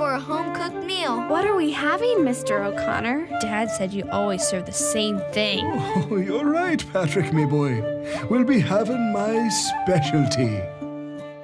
for a home-cooked meal. What are we having, Mr. O'Connor? Dad said you always serve the same thing. Oh, you're right, Patrick, me boy. We'll be having my specialty.